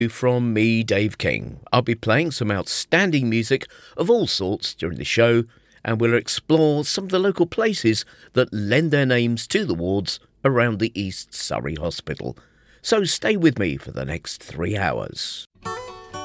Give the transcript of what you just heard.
From me, Dave King. I'll be playing some outstanding music of all sorts during the show, and we'll explore some of the local places that lend their names to the wards around the East Surrey Hospital. So stay with me for the next 3 hours.